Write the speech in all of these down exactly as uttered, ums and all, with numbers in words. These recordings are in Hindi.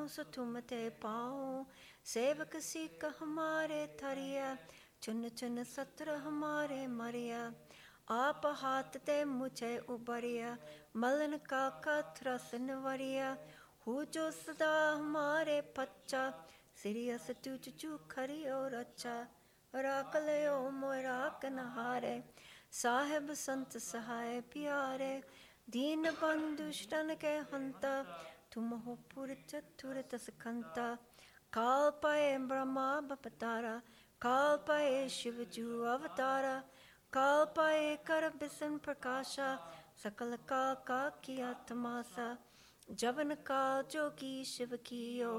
सो तुम ते पाओ, सेवक सीख हमारे थरिया, चुन चुन सत्र हमारे मरिया। आप हाथ ते मुझे उबरिया, मलन का कथरस नवरिया। हो जो सदा हमारे पच्चा, सिरियस तुझ चू खरी और अच्छा। राख ले ओ मोरा कनहारे, साहेब संत सहाय प्यारे। दीन बंधु ष्टन के हंता, तुम हो पुर चतुर तस खंता। काल पाए ब्रह्मा बपतारा, काल पाए शिव जू अवतारा। काल पाए कर बिसन प्रकाशा, सकल काल का किया तमाशा। जबन काल जोगी शिव कियो,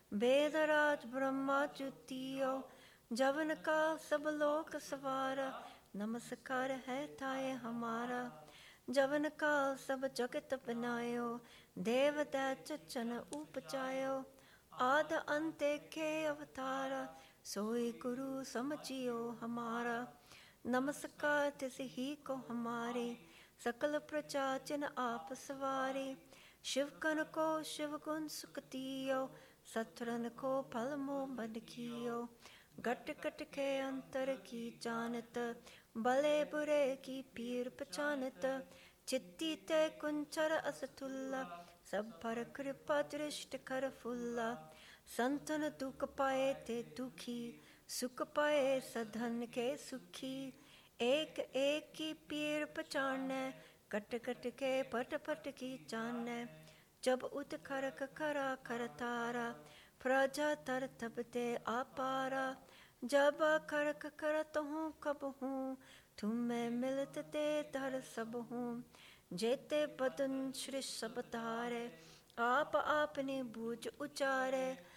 वेदराज ब्रह्मा जुतियो। जबन काल सब लोक सवारा, नमस्कार है ताये हमारा। जबन काल सब जगत बनायो, देव दैत्य चन उपजायो। आद अंत के अवतारा, सोई गुरु समझियो हमारा। नमस्कार तिस ही को हमारे, सकल प्रजा चिन आप सवारे। शिव कन को शिव गुण सुखतियो, सत्रन को फल मोह बन कियो। घट घट के अंतर की जानत, भले बुरे की पीर पहचानत। चित्ती ते कुंचर असतुल्ला, सब पर कृपा दृष्ट कर फुल्ला। संतन दुख पाए ते दुखी, सुख पाए सधन के सुखी। एक एक की पीर पहचानै, कट कट के पट पट की जानै। जब उत खरक खरा कर तारा, प्रजा तर तब ते आपारा। जब खरक करत हूँ कब हूँ, तुम्हें मिलत ते धर सब हूँ। जेते बदन श्री सब तारे, आप आपने बूझ उचारे।